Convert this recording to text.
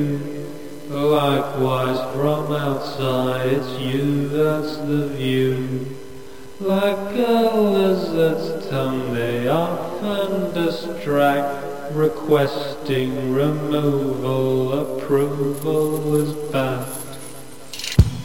Likewise from outside it's you that's the view. Like a lizard's tongue they often distract, requesting removal, approval is back.